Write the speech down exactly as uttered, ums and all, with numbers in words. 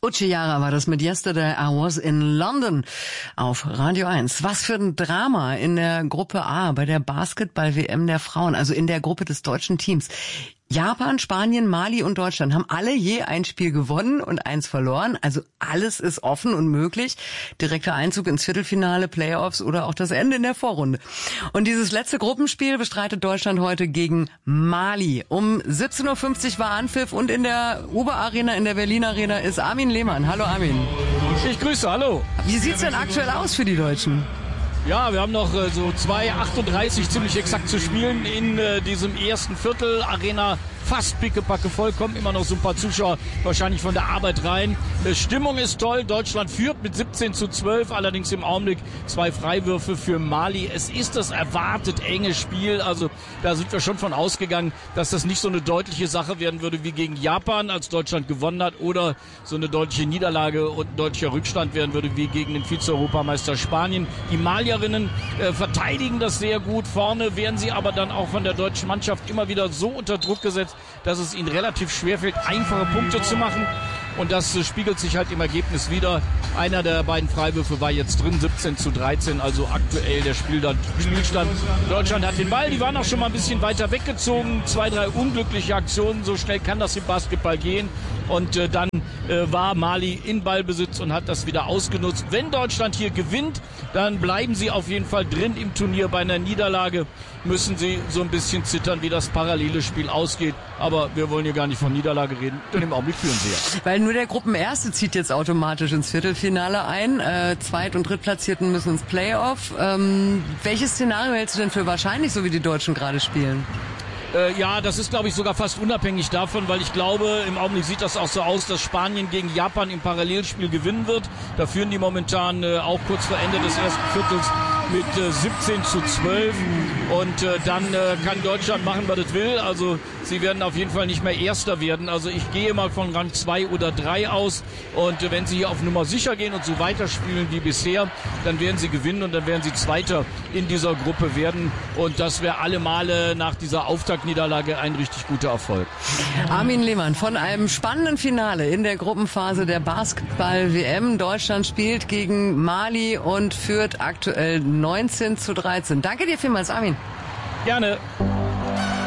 Uchiara war das mit Yesterday I Was in London auf Radio eins. Was für ein Drama in der Gruppe A bei der Basketball-W M der Frauen, also in der Gruppe des deutschen Teams. Japan, Spanien, Mali und Deutschland haben alle je ein Spiel gewonnen und eins verloren. Also alles ist offen und möglich. Direkter Einzug ins Viertelfinale, Playoffs oder auch das Ende in der Vorrunde. Und dieses letzte Gruppenspiel bestreitet Deutschland heute gegen Mali. Um siebzehn Uhr fünfzig war Anpfiff und in der Uber-Arena, in der Berlin Arena ist Armin Lehmann. Hallo Armin. Ich grüße, hallo. Wie sieht's denn aktuell aus für die Deutschen? Ja, wir haben noch äh, so zwei achtunddreißig ziemlich exakt zu spielen in äh, diesem ersten Viertel. Arena fast pickepacke voll, kommen immer noch so ein paar Zuschauer wahrscheinlich von der Arbeit rein. Äh, Stimmung ist toll, Deutschland führt mit siebzehn zu zwölf, allerdings im Augenblick zwei Freiwürfe für Mali. Es ist das erwartet enge Spiel, also da sind wir schon von ausgegangen, dass das nicht so eine deutliche Sache werden würde wie gegen Japan, als Deutschland gewonnen hat, oder so eine deutliche Niederlage und ein deutlicher Rückstand werden würde wie gegen den Vize-Europameister Spanien. Die Malierinnen äh, verteidigen das sehr gut, vorne werden sie aber dann auch von der deutschen Mannschaft immer wieder so unter Druck gesetzt, dass es ihnen relativ schwerfällt, einfache Punkte zu machen. Und das äh, spiegelt sich halt im Ergebnis wieder. Einer der beiden Freiwürfe war jetzt drin, siebzehn zu dreizehn, also aktuell der Spielstand. Spielstand. Deutschland hat den Ball, die waren auch schon mal ein bisschen weiter weggezogen. Zwei, drei unglückliche Aktionen, so schnell kann das im Basketball gehen. Und äh, dann äh, war Mali in Ballbesitz und hat das wieder ausgenutzt. Wenn Deutschland hier gewinnt, dann bleiben sie auf jeden Fall drin im Turnier. Bei einer Niederlage müssen sie so ein bisschen zittern, wie das parallele Spiel ausgeht. Aber wir wollen hier gar nicht von Niederlage reden, denn im Augenblick führen sie ja. Weil nur der Gruppenerste zieht jetzt automatisch ins Viertelfinale ein. Äh, Zweit- und Drittplatzierten müssen ins Playoff. Ähm, welches Szenario hältst du denn für wahrscheinlich, so wie die Deutschen gerade spielen? Äh, ja, das ist, glaube ich, sogar fast unabhängig davon, weil ich glaube, im Augenblick sieht das auch so aus, dass Spanien gegen Japan im Parallelspiel gewinnen wird. Da führen die momentan äh, auch kurz vor Ende des ersten Viertels mit äh, siebzehn zu zwölf. Und äh, dann äh, kann Deutschland machen, was es will. Also sie werden auf jeden Fall nicht mehr Erster werden. Also ich gehe mal von Rang zwei oder drei aus. Und äh, wenn sie hier auf Nummer sicher gehen und so weiterspielen wie bisher, dann werden sie gewinnen und dann werden sie Zweiter in dieser Gruppe werden. Und das wäre alle Male nach dieser Auftaktniederlage ein richtig guter Erfolg. Armin Lehmann von einem spannenden Finale in der Gruppenphase der Basketball-W M. Deutschland spielt gegen Mali und führt aktuell neunzehn zu dreizehn. Danke dir vielmals, Armin. Gerne.